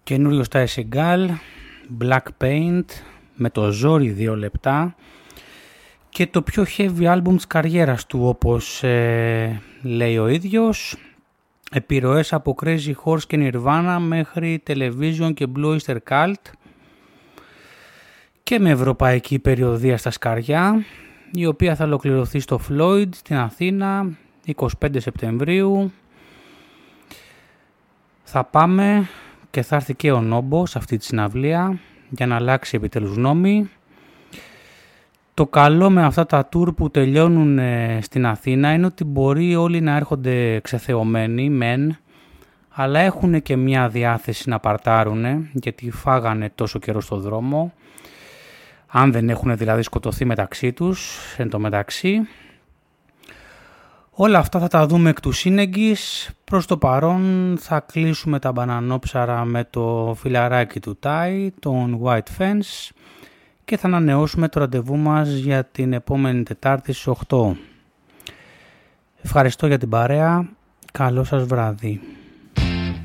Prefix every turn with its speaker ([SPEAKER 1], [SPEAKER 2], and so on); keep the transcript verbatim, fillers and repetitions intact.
[SPEAKER 1] Καινούριο στα Essegal, Black Paint, με το ζόρι δύο λεπτά και το πιο heavy album της καριέρας του, όπως ε, λέει ο ίδιος. Επιρροές από Crazy Horse και Nirvana μέχρι Television και Blue Oyster Cult και με ευρωπαϊκή περιοδεία στα σκαριά, η οποία θα ολοκληρωθεί στο Floyd στην Αθήνα εικοστή πέμπτη Σεπτεμβρίου. Θα πάμε και θα έρθει και ο Νόμπο σε αυτή τη συναυλία για να αλλάξει επιτέλους γνώμη. Το καλό με αυτά τα tour που τελειώνουν στην Αθήνα είναι ότι μπορεί όλοι να έρχονται ξεθεωμένοι μεν, αλλά έχουν και μια διάθεση να παρτάρουν, γιατί φάγανε τόσο καιρό στο δρόμο, αν δεν έχουν δηλαδή σκοτωθεί μεταξύ τους εν τω μεταξύ. Όλα αυτά θα τα δούμε εκ του σύνεγγυς. Προς το παρόν θα κλείσουμε τα μπανανόψαρα με το φιλαράκι του Τάι, τον White Fence, και θα ανανεώσουμε το ραντεβού μας για την επόμενη Τετάρτη στις οκτώ. Ευχαριστώ για την παρέα. Καλό σας βράδυ.